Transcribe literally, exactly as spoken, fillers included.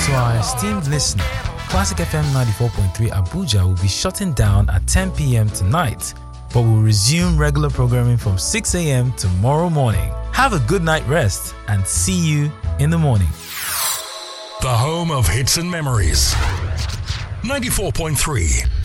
To our esteemed listener, Classic F M ninety-four point three Abuja will be shutting down at ten p.m. tonight, but will resume regular programming from six a.m. tomorrow morning. Have a good night rest and see you in the morning. The home of hits and memories. ninety-four point three